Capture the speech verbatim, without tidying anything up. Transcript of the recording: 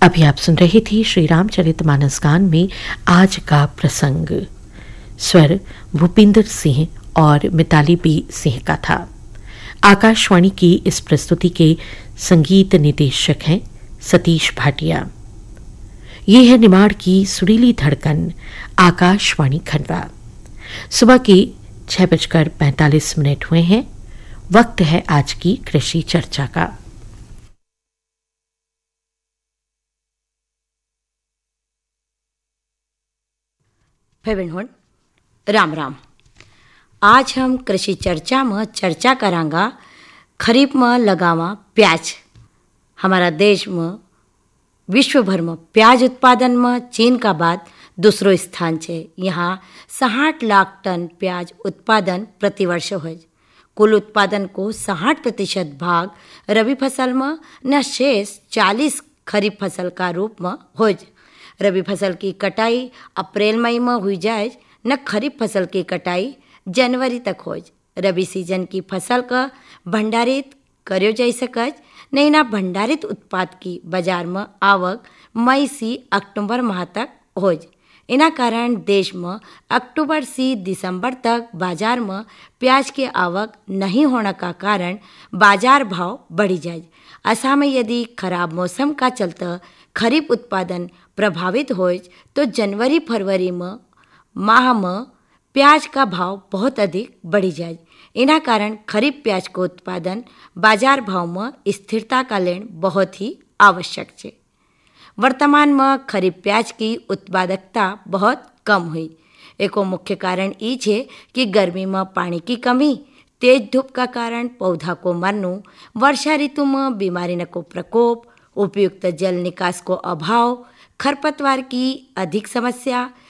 अभी आप सुन रहे थे श्री रामचरितमानस गान में आज का प्रसंग। स्वर भूपिंदर सिंह और मिताली बी सिंह का था। आकाशवाणी की इस प्रस्तुति के संगीत निदेशक हैं सतीश भाटिया। ये है निमाड़ की सुरीली धड़कन आकाशवाणी खंडवा। सुबह के छह बजकर पैंतालीस मिनट हुए हैं। वक्त है आज की कृषि चर्चा का। भाई राम राम। आज हम कृषि चर्चा में चर्चा करांगा खरीफ में लगावा प्याज। हमारा देश में विश्व भर में प्याज उत्पादन में चीन का बाद दूसरो स्थान है। यहाँ साठ लाख टन प्याज उत्पादन प्रतिवर्ष हो। कुल उत्पादन को साठ प्रतिशत भाग रबी फसल में न शेष चालीस खरीफ फसल का रूप में हो। रबी फसल की कटाई अप्रैल मई में हुई जाए न खरीफ फसल की कटाई जनवरी तक हो। रबी सीजन की फसल का भंडारित करो जा सकज नहीं ना भंडारित उत्पाद की बाजार में आवक मई से अक्टूबर माह तक हो। इना कारण देश में अक्टूबर से दिसंबर तक बाजार में प्याज के आवक नहीं होने का कारण बाजार भाव बढ़ी जाए। ऐसा में यदि खराब मौसम का चलता खरीफ उत्पादन प्रभावित हो तो जनवरी फरवरी में माह में प्याज का भाव बहुत अधिक बढ़ी जाए। इना कारण खरीफ प्याज को उत्पादन बाजार भाव में स्थिरता का लेन बहुत ही आवश्यक है। वर्तमान में खरीफ प्याज की उत्पादकता बहुत कम हुई। एको मुख्य कारण ये है कि गर्मी में पानी की कमी, तेज धूप का कारण पौधा को मरनू, वर्षा ऋतु में बीमारी न को प्रकोप, उपयुक्त जल निकास को अभाव, खरपतवार की अधिक समस्या,